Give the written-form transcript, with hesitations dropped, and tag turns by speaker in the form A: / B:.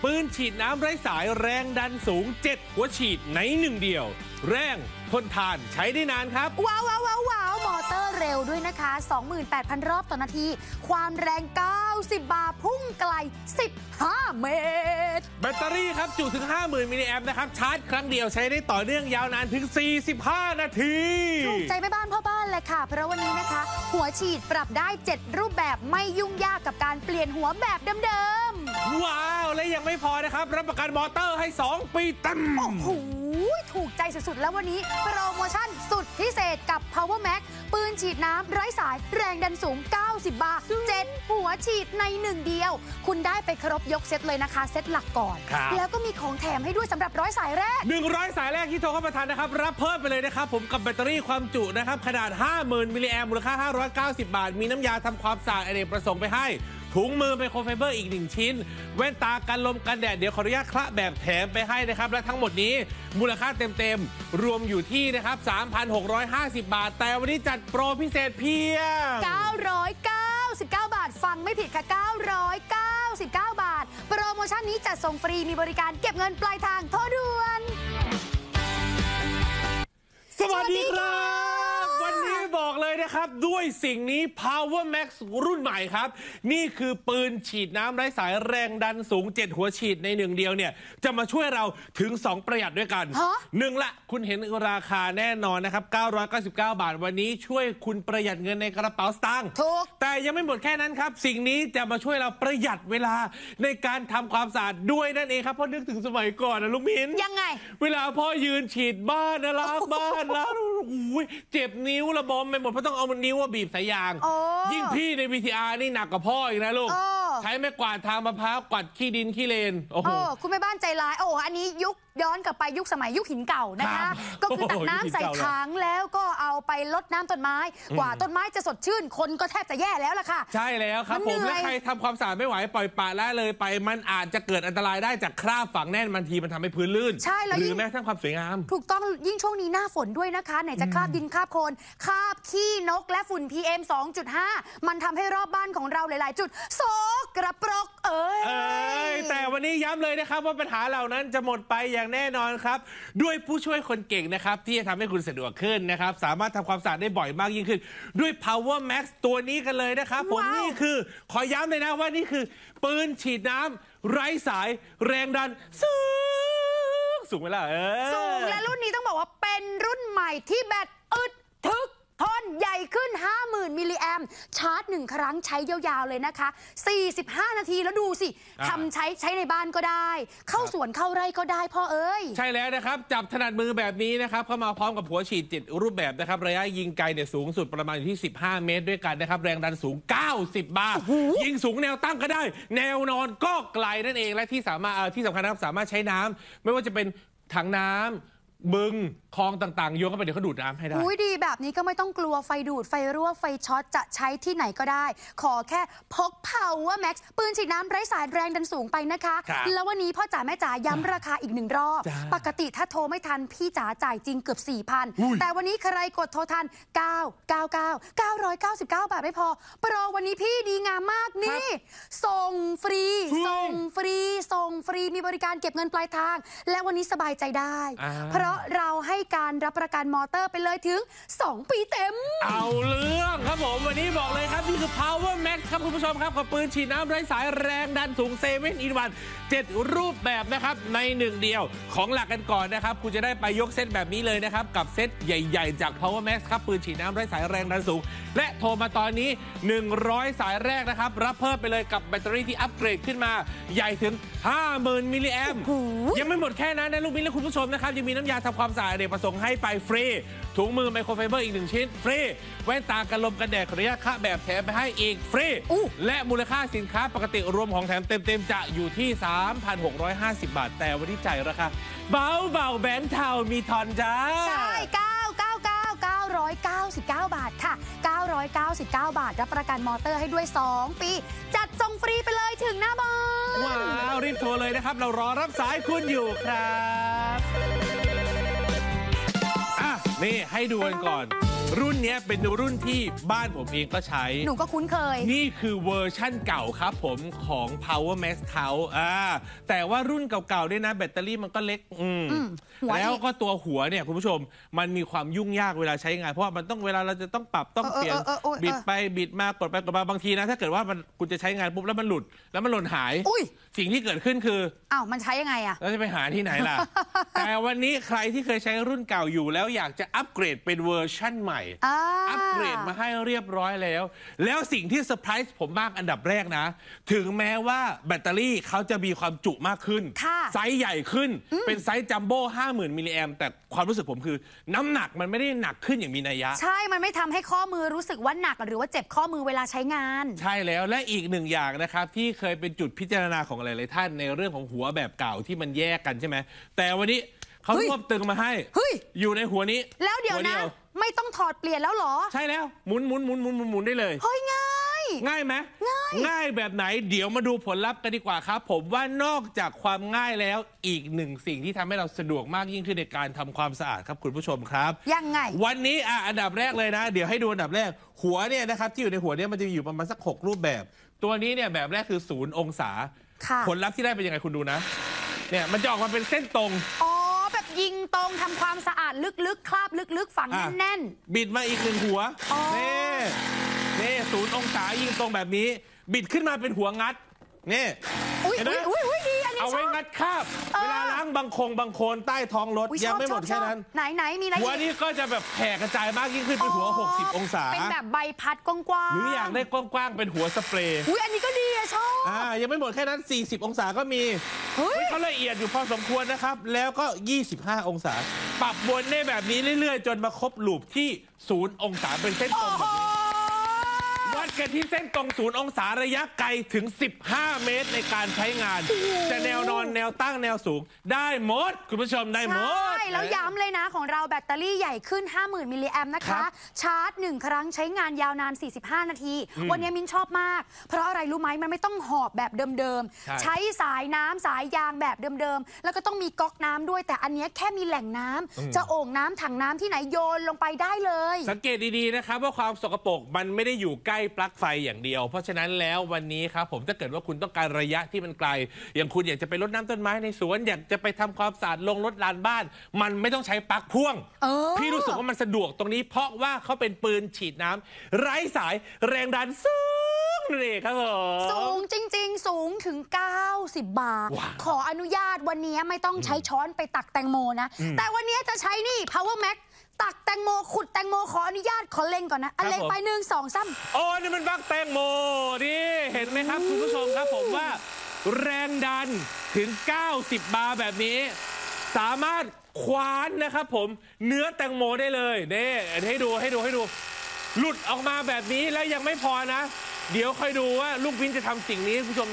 A: ปืนฉีดน้ำไร้สายแรงดันสูง7หัวฉีดใน1เดียวแรงทนทานใช้ได้นานครับ
B: ว้าวมอเตอร์เร็วด้วยนะคะ 28,000 รอบต่อนาทีความแรง90 บาร์พุ่งไกล15 เมตร
A: แบตเตอรี่ครับจุถึง 50,000 มิลลิแอมป์นะครับชาร์จครั้งเดียวใช้ได้ต่อเนื่องยาวนานถึง45 นาที
B: ถูกใจแม่บ้านพ่อบ้านเลยค่ะเพราะวันนี้นะคะหัวฉีดปรับได้7รูปแบบไม่ยุ่งยากกับการเปลี่ยนหัวแบบเดิม
A: ๆว้าวและยังไม่พอนะครับรับประกันมอเตอร์ให้2 ปีเต็ม
B: โอ้โหถูกใจสุดๆแล้ววันนี้โปรโมชั่นสุดพิเศษกับ Power Max ปืนฉีดน้ำไร้สายแรงดันสูง90 บาร์7หัวฉีดใน1เดียวคุณได้ไปครบยกเซตเลยนะคะเซตหลักก่อนแล้วก็มีของแถมให้ด้วยสำหรับ100 สายแรก
A: 100 สายแรกที่โทรเข้ามาทันนะครับรับเพิ่มไปเลยนะครับผมกับแบตเตอรี่ความจุนะครับขนาด 50,000 มิลลิแอมป์มูลค่า590 บาทมีน้ำยาทำความสะอาดอเนกประสงค์ไปให้ถุงมือไมโครไฟเบอร์อีก1ชิ้นแว่นตากันลมกันแดดเดี๋ยวขออนุญาตคละแบบแถมไปให้นะครับและทั้งหมดนี้มูลค่าเต็มๆรวมอยู่ที่นะครับ 3,650 บาทแต่วันนี้จัดโปรพิเศษเพียง
B: 999 บาทฟังไม่ผิดค่ะ999 บาทโปรโมชั่นนี้จัดส่งฟรีมีบริการเก็บเงินปลายทางโทรด่วน
A: สวัสดีครับวันนี้บอกเลยนะครับด้วยสิ่งนี้ Power Max รุ่นใหม่ครับนี่คือปืนฉีดน้ำไร้สายแรงดันสูง7หัวฉีดใน1เดียวเนี่ยจะมาช่วยเราถึง2ประหยัดด้วยกัน1ละคุณเห็นราคาแน่นอนนะครับ999 บาทวันนี้ช่วยคุณประหยัดเงินในกระเป๋าสตางค์แต่ยังไม่หมดแค่นั้นครับสิ่งนี้จะมาช่วยเราประหยัดเวลาในการทำความสะอาดด้วยนั่นเองครับเพราะนึกถึงสมัยก่อนนะลูกมิ้น
B: ยังไง
A: เวลาพ่อยืนฉีดบ้านนะล้างบ้านแล้วเจ็บนิ้วระบมไปหมดเพราะต้องเอานิ้วบีบสายยางยิ่งพี่ใน VTR นี่หนักกว่าพ่ออีกนะลูกใช้ไม้กวาดทางมะพร้าวกวาดขี้ดินขี้เลนโอ้โห
B: คุณแม่บ้านใจร้ายอันนี้ยุคย้อนกลับไปยุคสมัยยุคหินเก่านะคะก็คือตักน้ำใส่ถังแล้วก็เอาไปรดน้ำต้นไม้กว่าต้นไม้จะสดชื่นคนก็แทบจะแย่แล้วล่ะค่ะ
A: ใช่แล้วครับผมและใครทำความสะอาดไม่ไหวปล่อยปละละเลยไปมันอาจจะเกิดอันตรายได้จากคราบฝังแน่นบางทีมันทำให้พื้นลื่น
B: ใช่แล้ว
A: หรือแม้กระทั่งความสวยงาม
B: ถูกต้องยิ่งช่วงนี้หน้าฝนด้วยนะคะไหนจะคราบดินคราบโคลนคราบขี้นกและฝุ่น PM 2.5 มันทำให้รอบบ้านของเราหลายๆจุดโซกระปรก
A: แต่วันนี้ย้ำเลยนะครับว่าปัญหาเหล่านั้นจะหมดไปอย่างแน่นอนครับด้วยผู้ช่วยคนเก่งนะครับที่จะทำให้คุณสะดวกขึ้นนะครับสามารถทำความสะอาดได้บ่อยมากยิ่งขึ้นด้วย Power Max ตัวนี้กันเลยนะครับผมนี่คือขอย้ำเลยนะว่านี่คือปืนฉีดน้ำไร้สายแรงดันสูงไหมล่ะ
B: สูงและรุ่นนี้ต้องบอกว่าเป็นรุ่นใหม่ที่แบตอึดทึกทนใหญ่ขึ้น 50,000 มิลลิแอมป์ชาร์จ1ครั้งใช้ยาวๆเลยนะคะ45 นาทีแล้วดูสิทำใช้ในบ้านก็ได้เข้าสวนเข้าไร่ก็ได้พ่อเอ้ย
A: ใช่แล้วนะครับจับถนัดมือแบบนี้นะครับเข้ามาพร้อมกับหัวฉีด7รูปแบบนะครับระยะยิงไกลเนี่ยสูงสุดประมาณอยู่ที่15 เมตรด้วยกันนะครับแรงดันสูง90 บาร์ยิงสูงแนวตั้งก็ได้แนวนอนก็ไกลนั่นเองและที่สำคัญนะครับสามารถใช้น้ำไม่ว่าจะเป็นถังน้ำบึงคลองต่างๆโยนเข้าไปเดี๋ยวเขาดูดน้ำให้ได้
B: ดีแบบนี้ก็ไม่ต้องกลัวไฟดูดไฟรั่วไฟช็อตจะใช้ที่ไหนก็ได้ขอแค่พก Power Max ปืนฉีดน้ำไร้สายแรงดันสูงไปนะคะแล้ววันนี้พ่อจ๋าแม่จ๋าย้ำราคาอีก1รอบปกติถ้าโทรไม่ทันพี่จ๋าจ่ายจริงเกือบ 4,000 แต่วันนี้ใครกดโทรทัน999 บาทไม่พอโปรวันนี้พี่ดีงามมากนี่ส่งฟรีมีบริการเก็บเงินปลายทางและวันนี้สบายใจได้เพราะเราให้การรับประกันมอเตอร์ไปเลยถึง2 ปีเต็ม
A: เอาเรื่องครับผมวันนี้บอกเลยครับนี่คือ Power Max ครับคุณผู้ชมครับกับปืนฉีดน้ำไร้สายแรงดันสูง7 in 1 7รูปแบบนะครับใน1เดียวของหลักกันก่อนนะครับคุณจะได้ไปยกเซตแบบนี้เลยนะครับกับเซตใหญ่ๆจาก Power Max ครับปืนฉีดน้ำไร้สายแรงดันสูงและโทรมาตอนนี้100 สายแรกนะครับรับเพิ่มไปเลยกับแบตเตอรี่ที่อัปเกรดขึ้นมาใหญ่ถึง 50,000 มิลลิแอมป์ยังไม่หมดแค่นั้นนะลูกมิ้นและคุณผู้ชมนะครับยังมีน้ำยาทำความสะอาดอเนกประสงค์ให้ไปฟรีถุงมือไมโครไฟเบอร์อีก1ชิ้นฟรีแว่นตากันลมกันแดดระยะค่าแบบแถมไปให้อีกฟรีและมูลค่าสินค้าปกติรวมของแถมเต็มๆจะอยู่ที่ 3,650 บาทแต่วันนี้จ่ายราคาเบาแบงค์เทามีทอนจ้า
B: ใช่999 บาทค่ะ999 บาทรับประกันมอเตอร์ให้ด้วย2 ปีจัดส่งฟรีไปเลยถึงหน้าบ้าน
A: ว้าวรีบโทรเลยนะครับเรารอรับสายคุณอยู่ครับนี่ให้ดูกันก่อนรุ่นนี้เป็นรุ่นที่บ้านผมเองก็ใช้
B: หนูก็คุ้นเคย
A: นี่คือเวอร์ชั่นเก่าครับผมของ Power Max เขาแต่ว่ารุ่นเก่าๆด้วยนะแบตเตอรี่มันก็เล็กแล้วก็ตัวหัวเนี่ยคุณผู้ชมมันมีความยุ่งยากเวลาใช้งานเพราะว่ามันต้องเวลาเราจะต้องปรับต้องเปลี่ยนบิดไปบิดมากดไปกดมาบางทีนะถ้าเกิดว่าคุณจะใช้งานปุ๊บแล้วมันหลุดแล้วมันหล่นหายสิ่งที่เกิดขึ้นคือ
B: อ้าวมันใช้ยังไงอะ
A: แล้วจะไปหาที่ไหนล่ะ แต่วันนี้ใครที่เคยใช้รุ่นเก่าอยู่แล้วอยากจะอัปเกรดเป็นเวอร์ชั่นใหม่อัปเกรดมาให้เรียบร้อยแล้วสิ่งที่เซอร์ไพรส์ผมมากอันดับแรกนะถึงแม้ว่าแบตเตอรี่เขาจะมีความจุมากขึ้นไซส์ใหญ่ขึ้นเป็นไซส์จัมโบ้ 50,000 มิลลิแอมแต่ความรู้สึกผมคือน้ำหนักมันไม่ได้หนักขึ้นอย่างมีนัยยะ
B: ใช่มันไม่ทำให้ข้อมือรู้สึกว่าหนักหรือว่าเจ็บข้อมือเวลาใช้งาน
A: ใช่แล้วและอีกหนึ่งอย่างนะครับที่เคยเป็นจุดพิจารณาของหลายๆท่านในเรื่องของหัวแบบเก่าที่มันแยกกันใช่ไหมแต่วันนี้เขารวบตึงมาให้อยู่ในหัวนี้
B: แล้วเดี๋ยวนะไม่ต้องถอดเปลี่ยนแล้วหรอ
A: ใช่แล้วหมุนได้เลย
B: เฮ้ยง่าย
A: ไหมง่ายแบบไหนเดี๋ยวมาดูผลลัพธ์กันดีกว่าครับผมว่านอกจากความง่ายแล้วอีกหนึ่งสิ่งที่ทำให้เราสะดวกมากยิ่งขึ้นในการทำความสะอาดครับคุณผู้ชมครับ
B: ยังไง
A: วันนี้อันดับแรกเลยนะเดี๋ยวให้ดูอันดับแรกหัวเนี่ยนะครับที่อยู่ในหัวเนี่ยมันจะอยู่ประมาณสัก6รูปแบบตัวนี้เนี่ยแบบแรกคือ0 องศาผลลัพธ์ที่ได้เป็นยังไงคุณดูนะเนี่ยมันจะออกมาเป็นเส้นตรง
B: แบบยิงตรงทำความสะอาดลึกๆคราบลึกๆฝังแน่น
A: ๆบิดมาอีก1หัวนี่0 องศายิงตรงแบบนี้บิดขึ้นมาเป็นหัวงัดนี่
B: เห็นไหมดีอันนี้
A: เอาไว้งัดคราบเวลาล้างบางโคลนใต้ท้องรถยังไม่หมดแค่นั้น
B: ไหนมีอะไร
A: หัวนี้ก็จะแบบแผ่กระจายมากยิ่งขึ้นเป็นหัว60 องศา
B: เป็นแบบใบพัดกว้าง
A: ๆหรืออยากได้กว้างๆเป็นหัวสเปรย์
B: อันนี้ก็ดีอะชอบ
A: ยังไม่หมดแค่นั้น40 องศาก็มีเขาละเอียดอยู่พอสมควรนะครับแล้วก็25 องศาปรับวนได้แบบนี้เรื่อยๆจนมาครบลูปที่0 องศาเป็นเส้นตรงแบบนี้วัดกันที่เส้นตรง0 องศาระยะไกลถึง15 เมตรในการใช้งานจะแนวนอนแนวตั้งแนวสูงได้หมดคุณผู้ชมได้หมด
B: ใช่แล้วย้ำเลยนะของเราแบตเตอรี่ใหญ่ขึ้น 50,000 มิลลิแอมนะคะชาร์จ1 ครั้งใช้งานยาวนาน45 นาทีวันนี้มิ้นชอบมากเพราะอะไรรู้ไหมมันไม่ต้องหอบแบบเดิมๆใช้สายน้ำสายยางแบบเดิมๆแล้วก็ต้องมีก๊อกน้ำด้วยแต่อันนี้แค่มีแหล่งน้ำจะโอ่งน้ำถังน้ำที่ไหนโยนลงไปได้เลย
A: สังเกตดีๆนะครับว่าความสกปรกมันไม่ได้อยู่ใกล้ปลั๊กไฟอย่างเดียวเพราะฉะนั้นแล้ววันนี้ครับผมถ้าเกิดว่าคุณต้องการระยะที่มันไกลอย่างคุณอยากจะไปรดน้ำต้นไม้ในสวนอยากจะไปทำความสะอาดลงรถลานบ้านมันไม่ต้องใช้ปลั๊กพ่วงพี่รู้สึกว่ามันสะดวกตรงนี้เพราะว่าเขาเป็นปืนฉีดน้ำไร้สายแรงดันสูงนี่ครับผม
B: สูงจริงๆสูงถึง90 บาร์ขออนุญาตวันนี้ไม่ต้องใช้ช้อนไปตักแตงโมนะแต่วันนี้จะใช้นี่ Power Maxตักแตงโมขุดแตงโมขออนุญาตขอเล็งก่อนนะเล็งไป1 2 3
A: โอ้นี่มันบักแตงโมนี่เห็นไหมครับคุณผู้ชมครับผมว่าแรงดันถึง90 บาร์แบบนี้สามารถคว้านนะครับผมเนื้อแตงโมได้เลยนี่ให้ดูหลุดออกมาแบบนี้แล้วยังไม่พอนะเดี๋ยวค่อยดูว่าลูกวินจะทำสิ่งนี้คุณผู้ชม